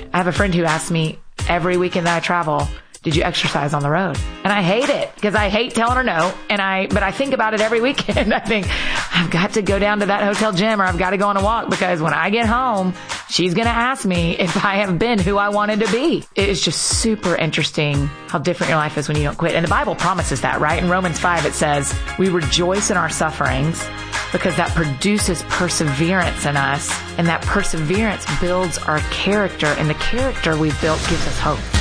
I have a friend who asks me every weekend that I travel, did you exercise on the road? And I hate it because I hate telling her no. But I think about it every weekend. I think I've got to go down to that hotel gym or I've got to go on a walk because when I get home, she's going to ask me if I have been who I wanted to be. It is just super interesting how different your life is when you don't quit. And the Bible promises that, right? In Romans 5, it says, we rejoice in our sufferings because that produces perseverance in us. And that perseverance builds our character. And the character we've built gives us hope.